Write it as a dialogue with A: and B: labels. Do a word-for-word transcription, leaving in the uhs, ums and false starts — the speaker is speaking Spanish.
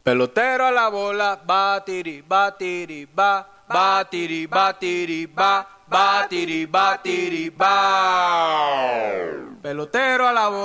A: Pelotero a la bola, batiri, batiri, ba, batiri, batiri, ba, batiri, batiri, ba. Pelotero a la bola.